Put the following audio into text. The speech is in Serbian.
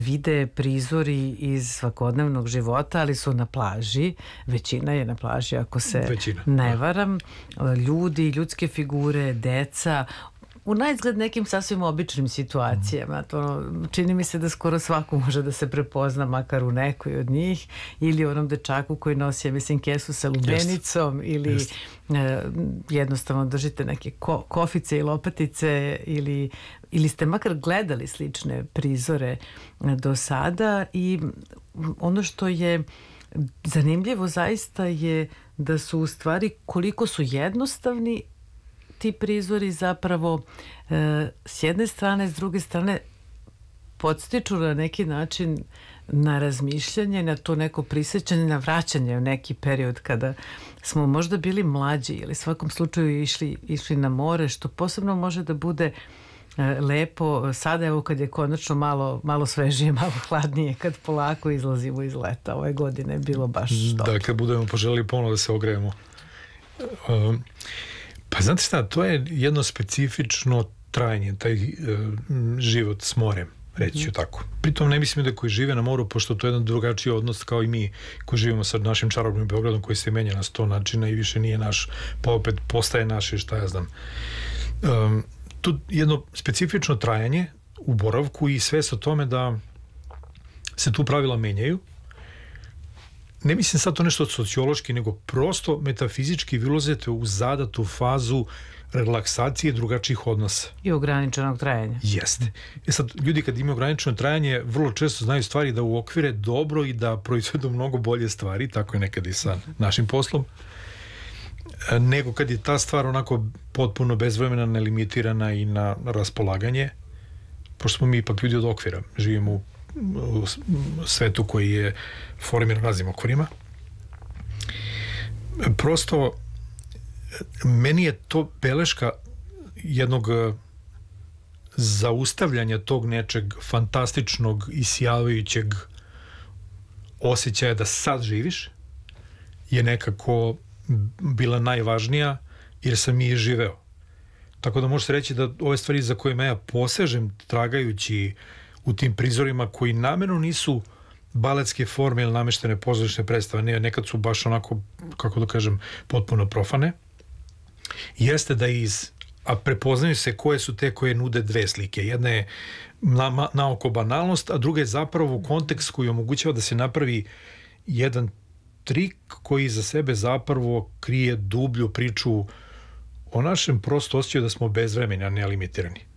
vide prizori iz svakodnevnog života, ali su na plaži. Većina je na plaži, ako se ne varam. Ljudi, ljudske figure, deca, u naizgled nekim sasvim običnim situacijama. To, čini mi se da skoro svako može da se prepozna makar u nekoj od njih, ili onom dečaku koji nosi, mislim, kesu sa lubenicom, ili jednostavno držite neke kofice i lopatice, ili ste makar gledali slične prizore do sada. I ono što je zanimljivo zaista je da su u stvari koliko su jednostavni ti prizori zapravo s jedne strane, s druge strane podstiču na neki način na razmišljanje, na to neko prisjećanje, na vraćanje u neki period kada smo možda bili mlađi ili svakom slučaju išli na more, što posebno može da bude lepo sada, evo kad je konačno malo svežije, malo hladnije, kad polako izlazimo iz leta. Ove godine je bilo baš dobro. Da, kad budemo poželili ponovno da se ogrejemo. Pa znate šta, to je jedno specifično trajanje, taj život s morem, reći ću tako. Pritom ne mislim da koji žive na moru, pošto to je jedan drugačiji odnos kao i mi koji živimo sa našim čarobnim Beogradom, koji se menja na 100 načina i više nije naš, pa opet postaje naš i šta ja znam. Tu jedno specifično trajanje u boravku i svest o tome da se tu pravila menjaju. Ne mislim sad to nešto sociološki, nego prosto metafizički vi ulazite u zadatu fazu relaksacije drugačijih odnosa. I ograničenog trajanja. Jeste. Sad, ljudi kad imaju ograničeno trajanje, vrlo često znaju stvari da uokvire dobro i da proizvedu mnogo bolje stvari, tako je nekada i sa našim poslom, nego kad je ta stvar onako potpuno bezvremena, nelimitirana i na raspolaganje, pošto smo mi ipak ljudi od okvira, živimo u svetu koji je formiran raznim okvirima. Prosto meni je to beleška jednog zaustavljanja tog nečeg fantastičnog i sjavajućeg osjećaja da sad živiš je nekako bila najvažnija, jer sam i živeo. Tako da može se reći da ove stvari za koje ja posežem tragajući u tim prizorima koji namjerno nisu baletske forme ili nameštene pozorišne predstave, nekad su baš onako, kako da kažem, potpuno profane, jeste da a prepoznaju se koje su te koje nude dve slike. Jedna je naoko banalnost, a druga je zapravo kontekst koji omogućava da se napravi jedan trik koji za sebe zapravo krije dublju priču o našem prosto osjećaju da smo bezvremeni, a ne limitirani.